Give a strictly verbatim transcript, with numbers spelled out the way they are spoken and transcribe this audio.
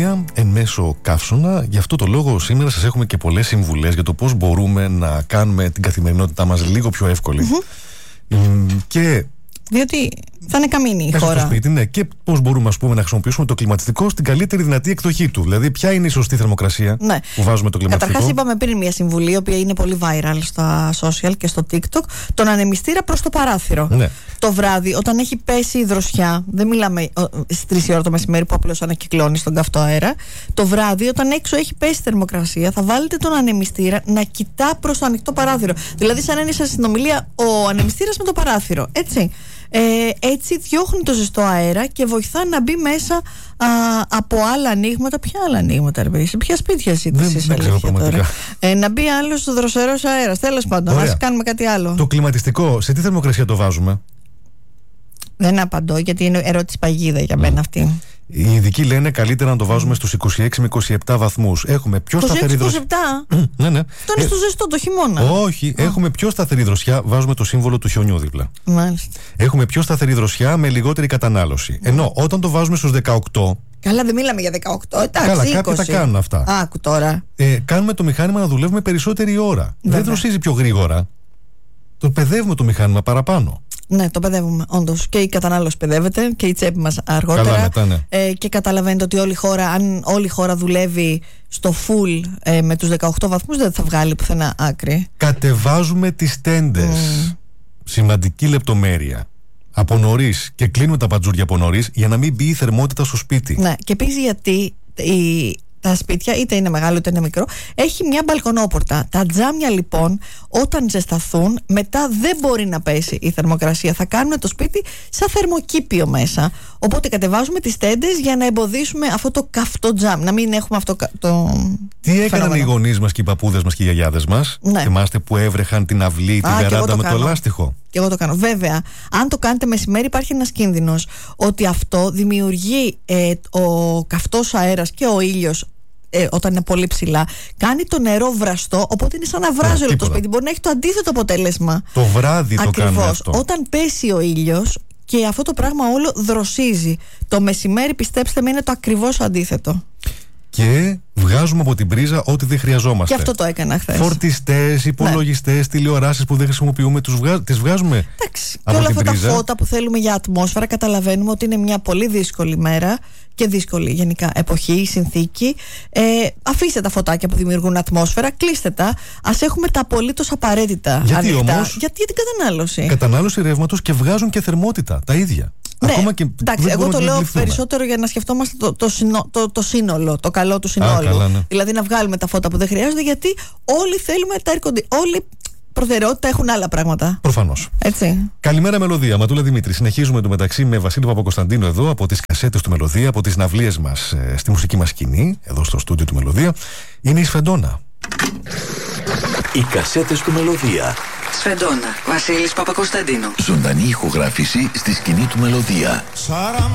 πανδημία εν μέσω καύσωνα. Γι' αυτό το λόγο σήμερα σας έχουμε και πολλές συμβουλές για το πώς μπορούμε να κάνουμε την καθημερινότητά μας λίγο πιο εύκολη. Mm-hmm. Και διότι θα είναι καμίνη η μέσα χώρα. Στο σπίτι, ναι, και πώς μπορούμε, ας πούμε, να χρησιμοποιήσουμε το κλιματιστικό στην καλύτερη δυνατή εκδοχή του. Δηλαδή, ποια είναι η σωστή θερμοκρασία, ναι, που βάζουμε το κλιματιστικό. Καταρχάς, είπαμε πριν μια συμβουλή, η οποία είναι πολύ viral στα social και στο TikTok, τον ανεμιστήρα προς το παράθυρο. Ναι. Το βράδυ, όταν έχει πέσει η δροσιά, δεν μιλάμε στις τρεις η ώρα το μεσημέρι που απλώς ανακυκλώνει στον καυτό αέρα. Το βράδυ, όταν έξω έχει πέσει η θερμοκρασία, θα βάλετε τον ανεμιστήρα να κοιτά προς το ανοιχτό παράθυρο. Δηλαδή, σαν να είναι σε συνομιλία ο ανεμιστήρας με το παράθυρο. Έτσι. Ε, έτσι διώχνει το ζεστό αέρα και βοηθά να μπει μέσα α, από άλλα ανοίγματα. Ποια άλλα ανοίγματα, ρε παιδί, σε ποια σπίτια ζήτησες? Δεν, δεν ξέρω πραγματικά. Ε, να μπει άλλος δροσερός αέρας. Τέλος πάντων, ας κάνουμε κάτι άλλο. Το κλιματιστικό, σε τι θερμοκρασία το βάζουμε? Δεν απαντώ, γιατί είναι ερώτηση παγίδα για μένα αυτή. Οι ειδικοί λένε καλύτερα να το βάζουμε στους είκοσι έξι με είκοσι επτά βαθμούς. Έχουμε πιο σταθερή δροσιά. είκοσι επτά Ναι, ναι. Αυτό είναι στο ζεστό το χειμώνα. Όχι, oh. έχουμε πιο σταθερή δροσιά. Βάζουμε το σύμβολο του χιονιού δίπλα. Μάλιστα. Έχουμε πιο σταθερή δροσιά με λιγότερη κατανάλωση. Mm. Ενώ όταν το βάζουμε στους δεκαοκτώ. Καλά, δεν μιλάμε για δεκαοκτώ. Εντάξει, καλά, είκοσι. κάποιοι τα κάνουν αυτά. Άκου τώρα. Ε, κάνουμε το μηχάνημα να δουλεύουμε περισσότερη ώρα. Βέβαια. Δεν δροσίζει πιο γρήγορα. Το παιδεύουμε το μηχάνημα παραπάνω. Ναι, το παιδεύουμε, όντως. Και η κατανάλωση παιδεύεται και η τσέπη μας αργότερα. Καλά, μετά, ναι. ε, και καταλαβαίνετε ότι όλη η χώρα, αν όλη η χώρα δουλεύει στο full ε, με τους δεκαοκτώ βαθμούς, δεν θα βγάλει πουθενά άκρη. Κατεβάζουμε τις τέντες. Mm. Σημαντική λεπτομέρεια. Από νωρίς, και κλείνουμε τα παντζούρια από νωρίς για να μην μπει η θερμότητα στο σπίτι. Ναι, και επίσης γιατί η. Τα σπίτια, είτε είναι μεγάλο είτε είναι μικρό, έχει μια μπαλκονόπορτα. Τα τζάμια λοιπόν, όταν ζεσταθούν, μετά δεν μπορεί να πέσει η θερμοκρασία. Θα κάνουν το σπίτι σαν θερμοκήπιο μέσα. Οπότε κατεβάζουμε τις τέντες για να εμποδίσουμε αυτό το καυτό τζάμ. Να μην έχουμε αυτό το. Τι έκαναν οι γονείς μας και οι παππούδες μας και οι γιαγιάδες μας? Ναι. Θυμάστε που έβρεχαν την αυλή, τη βεράντα με το λάστιχο? Και εγώ το κάνω. Βέβαια, αν το κάνετε μεσημέρι, υπάρχει ένας κίνδυνος ότι αυτό δημιουργεί ε, ο καυτός αέρας και ο ήλιος. Ε, όταν είναι πολύ ψηλά, κάνει το νερό βραστό, οπότε είναι σαν να βράζει όλο το σπίτι. Μπορεί να έχει το αντίθετο αποτέλεσμα. Το βράδυ το κάνουμε αυτό. Όταν πέσει ο ήλιος και αυτό το πράγμα όλο δροσίζει. Το μεσημέρι, πιστέψτε με, είναι το ακριβώς αντίθετο. Και βγάζουμε από την πρίζα ό,τι δεν χρειαζόμαστε. Και αυτό το έκανα χθες. Φορτιστές, υπολογιστές, ναι. τηλεοράσεις που δεν χρησιμοποιούμε, τους βγα... τις βγάζουμε. Εντάξει. Από και όλα την αυτά πρίζα. Τα φώτα που θέλουμε για ατμόσφαιρα, καταλαβαίνουμε ότι είναι μια πολύ δύσκολη μέρα και δύσκολη γενικά εποχή, συνθήκη. Ε, αφήστε τα φωτάκια που δημιουργούν ατμόσφαιρα, κλείστε τα. Ας έχουμε τα απολύτως απαραίτητα. Γιατί ανοιχτά. όμως? Γιατί για την κατανάλωση. Κατανάλωση ρεύματος και βγάζουν και θερμότητα τα ίδια. Ναι, ακόμα και εντάξει, εγώ το λέω περισσότερο για να σκεφτόμαστε το, το, συνο, το, το σύνολο, το καλό του συνόλου. Α, καλά, ναι. Δηλαδή να βγάλουμε τα φώτα που δεν χρειάζονται, γιατί όλοι θέλουμε τα air conditioning. Όλοι προτεραιότητα έχουν άλλα πράγματα. Προφανώς. Έτσι. Καλημέρα, Μελωδία. Ματούλα Δημήτρη. Συνεχίζουμε το μεταξύ με Βασίλη Παπακοσταντίνο εδώ από τις κασέτες του Μελωδία, από τις ναυλίες μας ε, στη μουσική μας σκηνή, εδώ στο στούντιο του Μελωδία. Είναι η Σφεντόνα. Οι κασέτες του Μελωδία. Σφεντόνα, Βασίλης Παπακοσταντίνου. Ζωντανή ηχογράφηση στη σκηνή του Μελωδία.